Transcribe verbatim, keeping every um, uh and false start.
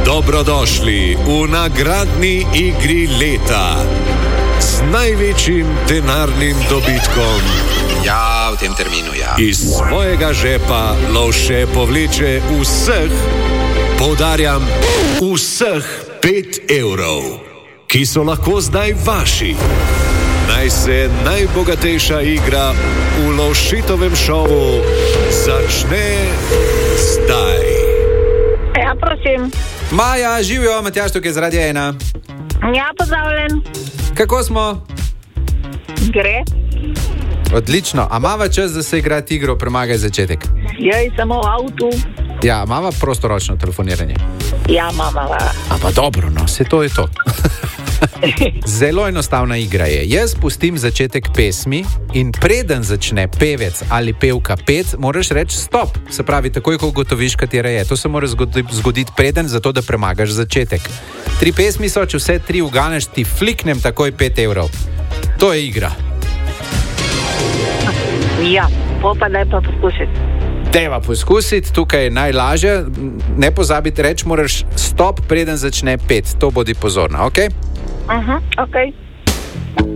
Dobrodošli v nagradni igri leta z največjim denarnim dobitkom. Ja, v tem terminu, ja. Iz svojega žepa Lovše povleče vseh, poudarjam, vseh pet evrov, ki so lahko zdaj vaši. Naj se najbogatejša igra v Lovšitovem šovu začne zdaj. Ja, prosim. Maja, živijo, Matjaž tukaj z Radia ena. Ja, pozdravljen. Kako smo? Gre. Odlično. A mava čas, da se igrati igro Premagaj začetek? Jaj, samo v avtu. Ja, mava prostoročno telefoniranje? Ja, mama. A pa dobro, no, se to je to. Zelo enostavna igra je. Jaz pustim začetek pesmi in preden začne pevec ali pevka pet, moraš reči stop. Se pravi, takoj, ko ugotoviš, katera je. To se mora zgoditi preden, zato da premagaš začetek. Tri pesmi so, če vse tri uganeš, ti fliknem takoj pet evrov. To je igra. Ja, pa daj pa poskusiti. Deva poskusiti, tukaj je najlažje. Ne pozabiti, reči moraš stop, preden začne pet. To bodi pozorna, ok? Aha, uh-huh, ok.